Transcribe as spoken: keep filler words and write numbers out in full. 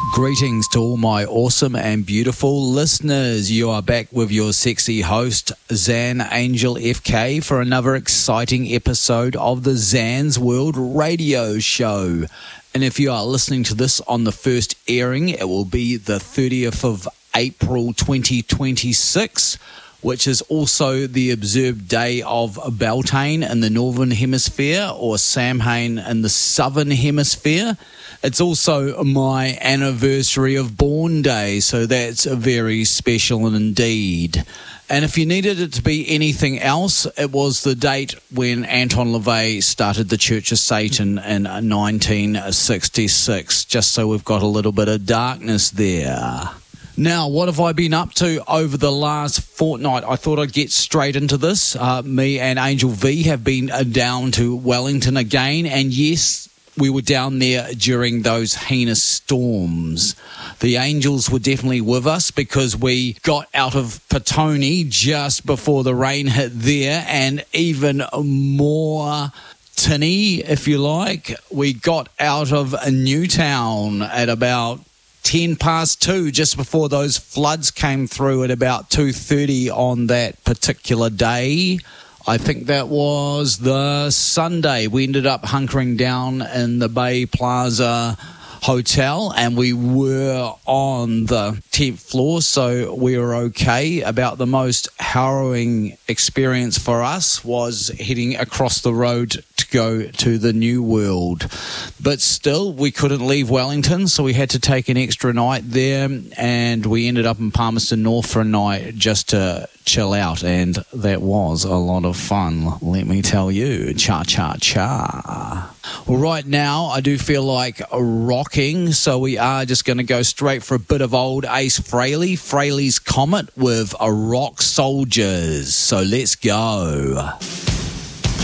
Greetings to all my awesome and beautiful listeners. You are back with your sexy host, Zan Angel F K, for another exciting episode of the Zan's World Radio Show. And if you are listening to this on the first airing, it will be the thirtieth of April twenty twenty-six, which is also the observed day of Beltane in the Northern Hemisphere, or Samhain in the Southern Hemisphere. It's also my anniversary of Born Day, so that's very special indeed. And if you needed it to be anything else, it was the date when Anton LaVey started the Church of Satan in nineteen sixty-six, just so we've got a little bit of darkness there. Now, what have I been up to over the last fortnight? I thought I'd get straight into this. Uh, me and Angel V have been uh, down to Wellington again, and yes, we were down there during those heinous storms. The angels were definitely with us because we got out of Petone just before the rain hit there, and even more tinny, if you like, we got out of Newtown at about ten past two, just before those floods came through at about two thirty on that particular day. I think that was the Sunday. We ended up hunkering down in the Bay Plaza Hotel, and we were on the tenth floor, so we were okay. About the most harrowing experience for us was heading across the road to go to the New World. But still, we couldn't leave Wellington, so we had to take an extra night there, and we ended up in Palmerston North for a night just to chill out, and that was a lot of fun, let me tell you. Cha-cha-cha. Well, right now, I do feel like rocking, so we are just going to go straight for a bit of old Ace Frehley, Frehley's Comet with a Rock Soldiers. So let's go.